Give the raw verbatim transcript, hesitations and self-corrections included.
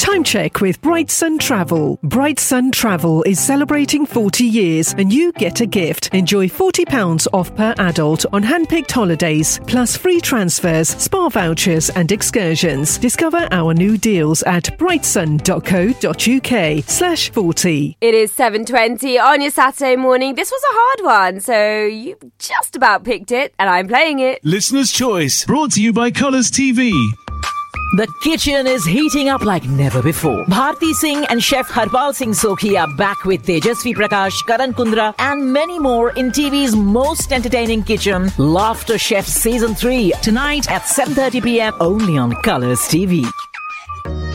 Time check with Bright Sun Travel. Bright Sun Travel is celebrating forty years and you get a gift. Enjoy forty pounds off per adult on hand-picked holidays, plus free transfers, spa vouchers and excursions. Discover our new deals at brightsun.co.uk slash 40. It is seven twenty on your Saturday morning. This was a hard one, so you just about picked it, and I'm playing it. Listener's Choice, brought to you by Colours T V. The kitchen is heating up like never before. Bharti Singh and Chef Harpal Singh Sokhi are back with Tejasvi Prakash, Karan Kundra and many more in T V's most entertaining kitchen, Laughter Chef Season three, tonight at seven thirty p.m. only on Colours T V.